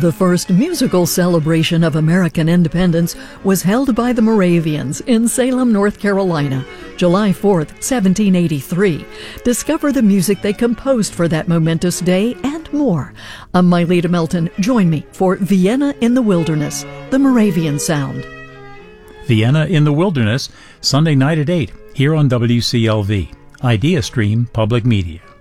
The first musical celebration of American independence was held by the Moravians in Salem, North Carolina, July 4th, 1783. Discover the music they composed for that momentous day and more. I'm Myleta Melton. Join me for Vienna in the Wilderness, the Moravian Sound. Vienna in the Wilderness, Sunday night at 8, here on WCLV. Idea Stream Public Media.